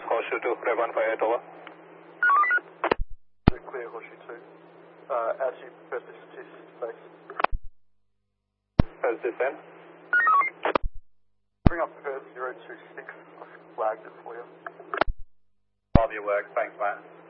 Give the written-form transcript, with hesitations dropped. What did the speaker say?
Horseshoe 2, Rev 158 over. Clear, Horseshoe 2. Altitude, first statistics, thanks. First descent. Bring up Perth 026, I've flagged it for you. All of your work, thanks, mate.